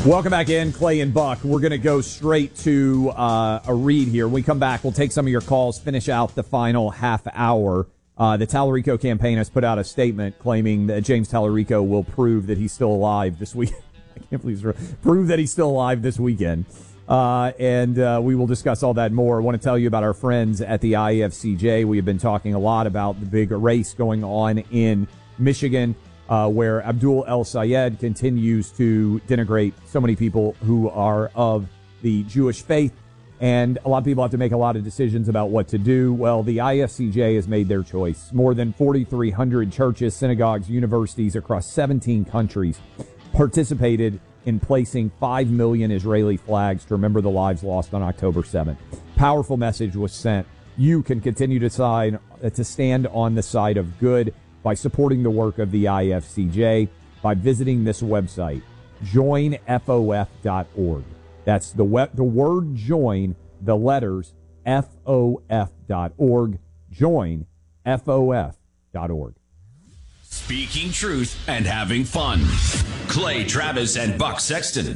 Welcome back in, Clay and Buck. We're going to go straight to a read here. When we come back, we'll take some of your calls, finish out the final half hour. The Tallarico campaign has put out a statement claiming that James Tallarico will prove that he's still alive this week. I can't believe it's prove that he's still alive this weekend. And we will discuss all that and more. I want to tell you about our friends at the IFCJ. We have been talking a lot about the big race going on in Michigan, where Abdul El Sayed continues to denigrate so many people who are of the Jewish faith. And a lot of people have to make a lot of decisions about what to do. Well, the IFCJ has made their choice. More than 4,300 churches, synagogues, universities across 17 countries participated in placing 5 million Israeli flags to remember the lives lost on October 7th. Powerful message was sent. You can continue to stand on the side of good by supporting the work of the IFCJ by visiting this website, joinfof.org. That's the word join, the letters, fof.org, joinfof.org. Speaking truth and having fun. Clay Travis and Buck Sexton.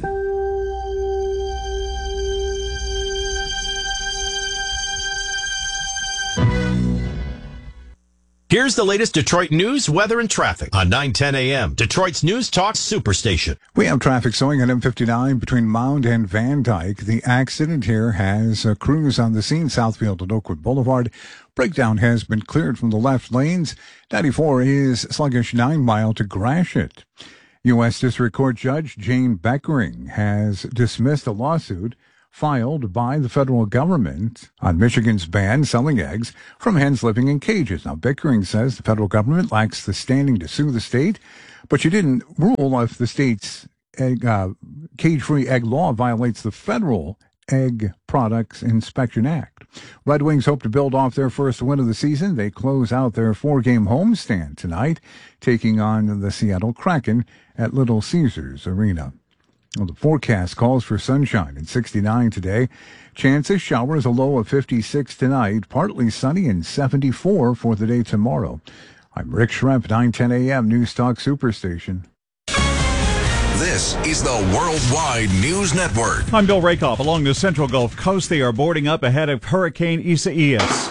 Here's the latest Detroit news, weather, and traffic on 9:10 a.m. Detroit's News Talk Superstation. We have traffic slowing at M59 between Mound and Van Dyke. The accident here has crews on the scene, Southfield and Oakwood Boulevard. Breakdown has been cleared from the left lanes. 94 is sluggish 9 Mile to Gratiot. U.S. District Court Judge Jane Beckering has dismissed a lawsuit filed by the federal government on Michigan's ban selling eggs from hens living in cages. Now, Beckering says the federal government lacks the standing to sue the state, but she didn't rule if the state's cage-free egg law violates the federal Egg Products Inspection Act. Red Wings hope to build off their first win of the season. They close out their 4-game homestand tonight, taking on the Seattle Kraken at Little Caesars Arena. Well, the forecast calls for sunshine and 69 today. Chance of showers, a low of 56 tonight. Partly sunny and 74 for the day tomorrow. I'm Rick Schrempf, 9:10 a.m. News Talk Superstation. This is the Worldwide News Network. I'm Bill Rakoff. Along the central Gulf Coast, they are boarding up ahead of Hurricane Isaias.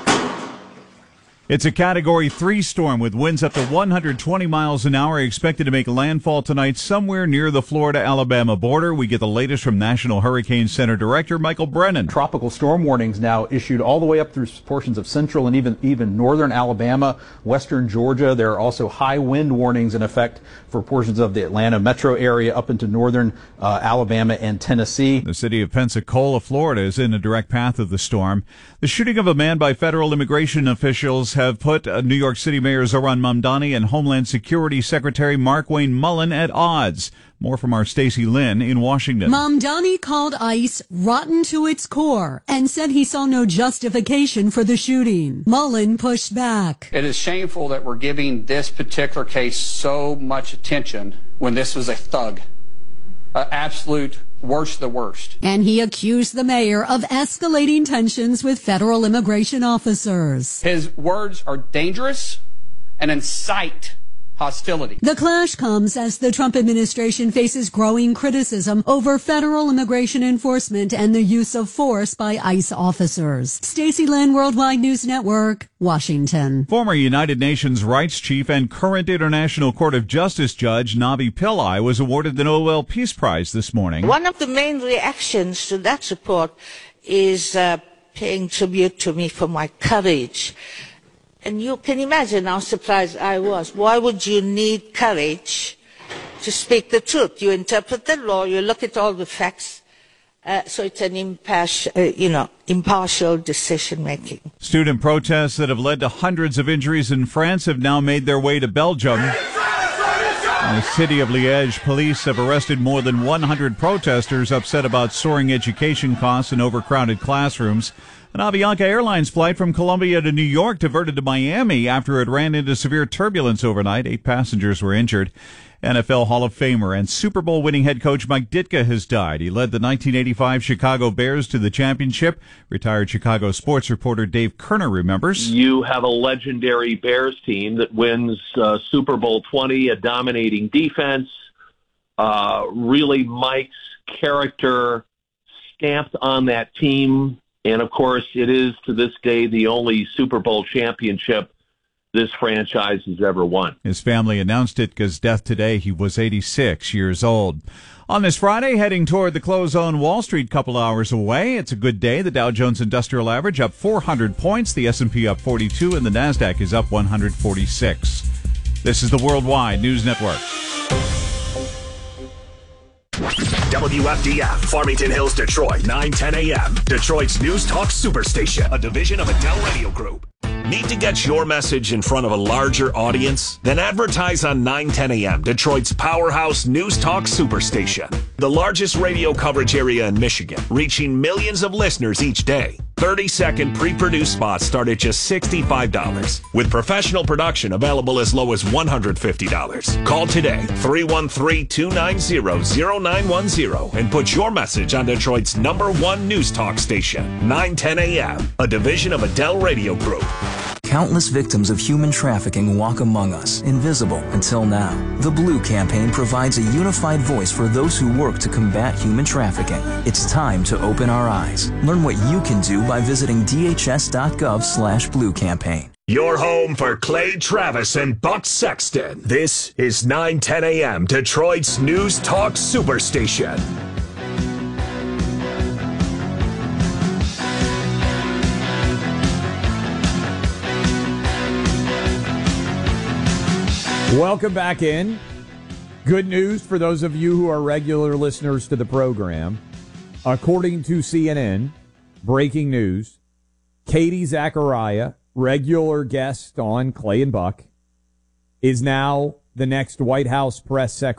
It's a Category 3 storm with winds up to 120 miles an hour expected to make landfall tonight somewhere near the Florida-Alabama border. We get the latest from National Hurricane Center Director Michael Brennan. Tropical storm warnings now issued all the way up through portions of central and even northern Alabama, western Georgia. There are also high wind warnings in effect for portions of the Atlanta metro area up into northern Alabama and Tennessee. The city of Pensacola, Florida, is in a direct path of the storm. The shooting of a man by federal immigration officials have put New York City Mayor Zohran Mamdani and Homeland Security Secretary Markwayne Mullin at odds. More from our Stacey Lynn in Washington. Mamdani called ICE rotten to its core and said he saw no justification for the shooting. Mullin pushed back. It is shameful that we're giving this particular case so much attention when this was a thug. Absolute worst of the worst. And he accused the mayor of escalating tensions with federal immigration officers. His words are dangerous and incite hostility. The clash comes as the Trump administration faces growing criticism over federal immigration enforcement and the use of force by ICE officers. Stacey Lynn, Worldwide News Network, Washington. Former United Nations rights chief and current International Court of Justice judge Navi Pillai was awarded the Nobel Peace Prize this morning. One of the main reactions to that report is paying tribute to me for my courage. And you can imagine how surprised I was. Why would you need courage to speak the truth? You interpret the law, you look at all the facts, so it's an impartial decision making. Student protests that have led to hundreds of injuries in France have now made their way to Belgium. In the city of Liège, police have arrested more than 100 protesters upset about soaring education costs and overcrowded classrooms. An Avianca Airlines flight from Colombia to New York diverted to Miami after it ran into severe turbulence overnight. 8 passengers were injured. NFL Hall of Famer and Super Bowl winning head coach Mike Ditka has died. He led the 1985 Chicago Bears to the championship. Retired Chicago sports reporter Dave Kerner remembers. You have a legendary Bears team that wins Super Bowl 20, a dominating defense, really Mike's character stamped on that team. And, of course, it is to this day the only Super Bowl championship this franchise has ever won. His family announced it because death today. He was 86 years old. On this Friday, heading toward the close on Wall Street, couple hours away. It's a good day. The Dow Jones Industrial Average up 400 points. The S&P up 42, and the NASDAQ is up 146. This is the Worldwide News Network. WFDF, Farmington Hills, Detroit, 9:10 a.m. Detroit's News Talk Superstation, a division of Adele Radio Group. Need to get your message in front of a larger audience? Then advertise on 9:10 a.m., Detroit's powerhouse News Talk Superstation. The largest radio coverage area in Michigan, reaching millions of listeners each day. 30-second pre-produced spots start at just $65, with professional production available as low as $150. Call today, 313-290-0910, and put your message on Detroit's #1 News Talk station, 9:10 a.m., a division of Adele Radio Group. Countless victims of human trafficking walk among us, invisible until now. The Blue Campaign provides a unified voice for those who work to combat human trafficking. It's time to open our eyes. Learn what you can do by visiting dhs.gov/Blue Campaign. Your home for Clay Travis and Buck Sexton. This is 9:10 a.m. Detroit's News Talk Superstation. Welcome back in. Good news for those of you who are regular listeners to the program. According to CNN, breaking news, Katie Zachariah, regular guest on Clay and Buck, is now the next White House press secretary.